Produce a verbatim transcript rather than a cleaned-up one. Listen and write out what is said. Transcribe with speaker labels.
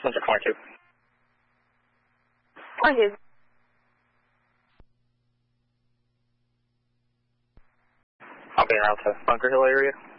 Speaker 1: Windsor twenty-two.
Speaker 2: twenty-two.
Speaker 1: I'll be around to Bunker Hill area.